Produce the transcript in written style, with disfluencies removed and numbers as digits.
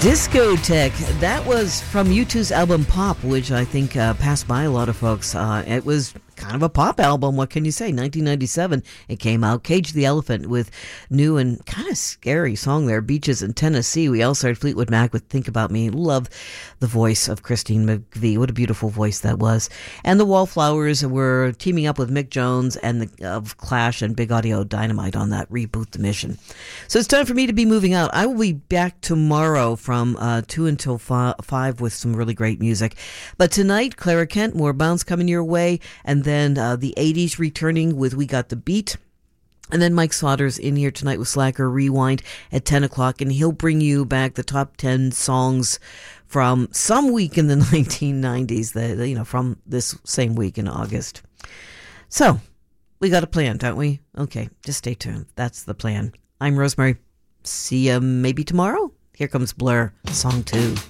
Discotheque. That was from U2's album Pop, which I think passed by a lot of folks. It was kind of a pop album, what can you say? 1997 it came out. Cage the Elephant with new and kind of scary song there, Beaches in Tennessee. We also heard Fleetwood Mac with Think About Me. Love the voice of Christine McVie. What a beautiful voice that was. And the Wallflowers were teaming up with Mick Jones and of Clash and Big Audio Dynamite on that Reboot the Mission. So it's time for me to be moving out. I will be back tomorrow from 2 until 5 with some really great music. But tonight, Clara Kent, more Bounce coming your way, and then the 80s returning with We Got the Beat. And then Mike Slaughter's in here tonight with Slacker Rewind at 10 o'clock, and he'll bring you back the top 10 songs from some week in the 1990s, from this same week in August. So, we got a plan, don't we? Okay, just stay tuned. That's the plan. I'm Rosemary. See ya maybe tomorrow. Here comes Blur, song 2.